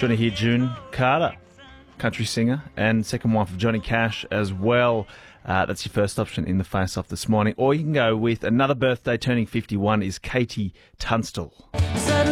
Do you want to hear June Carter, country singer, and second wife of Johnny Cash as well? That's your first option in the face-off this morning. Or you can go with another birthday turning 51 is Katie Tunstall.